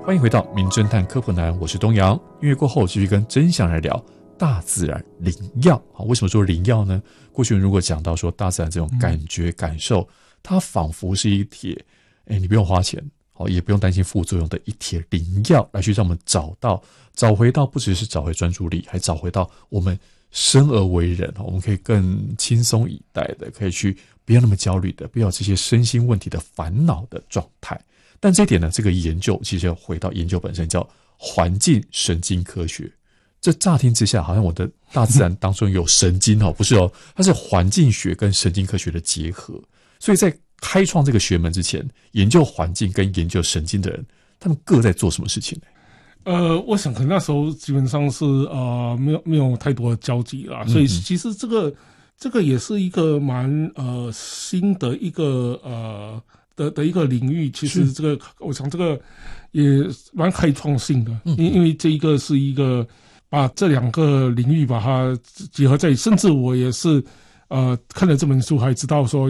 欢迎回到名侦探科普男，我是东阳。音乐过后继续跟真相来聊大自然灵药。为什么说灵药呢？过去如果讲到说大自然这种感觉感受，它仿佛是一帖你不用花钱也不用担心副作用的一帖灵药，来去让我们找回到不只是找回专注力，还找回到我们生而为人，我们可以更轻松以待的，可以去不要那么焦虑的，不要这些身心问题的烦恼的状态。但这一点呢，这个研究其实要回到研究本身，叫环境神经科学。这乍听之下好像我的大自然当中有神经不是它是环境学跟神经科学的结合。所以在开创这个学门之前，研究环境跟研究神经的人，他们各在做什么事情呢？ 我想可能那时候基本上是没有太多的交集啦，所以其实这个也是一个蛮新的一个的一个领域。其实这个我想这个也蛮开创性的，因为这一个是一个把这两个领域把它结合在一起，甚至我也是看了这本书还知道说